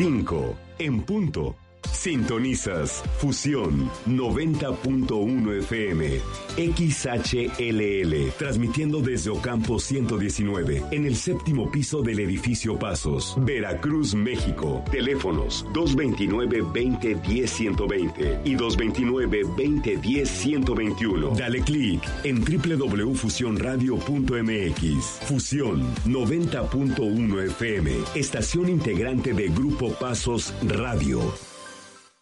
5 en punto. Sintonizas Fusión 90.1 FM, XHLL, transmitiendo desde Ocampo 119, en el 7º piso del edificio Pasos, Veracruz, México. Teléfonos 229-2010-120 y 229-2010-121. Dale clic en www.fusionradio.mx. Fusión 90.1 FM, estación integrante de Grupo Pasos Radio.